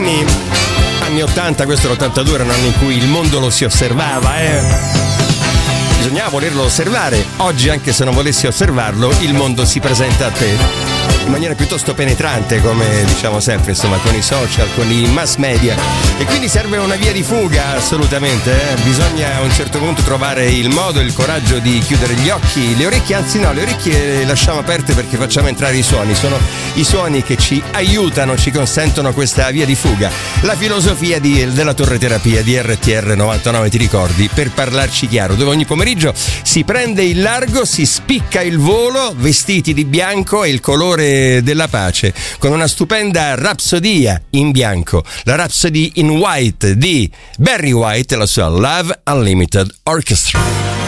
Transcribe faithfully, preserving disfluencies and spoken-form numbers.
anni, anni ottanta, questo è l'ottantadue, era un anno in cui il mondo lo si osservava, eh. Bisognava volerlo osservare. Oggi, anche se non volessi osservarlo, il mondo si presenta a te in maniera piuttosto penetrante, come diciamo sempre, insomma, con i social, con i mass media. E quindi serve una via di fuga, assolutamente, eh? Bisogna a un certo punto trovare il modo, il coraggio di chiudere gli occhi, le orecchie, anzi no, le orecchie le lasciamo aperte perché facciamo entrare i suoni. Sono i suoni che ci aiutano, ci consentono questa via di fuga. La filosofia di, della torre terapia di R T R novantanove, ti ricordi? Per parlarci chiaro, dove ogni pomeriggio si prende il largo, si spicca il volo, vestiti di bianco e il colore della pace, con una stupenda rapsodia in bianco, la Rhapsody in White di Barry White e la sua Love Unlimited Orchestra.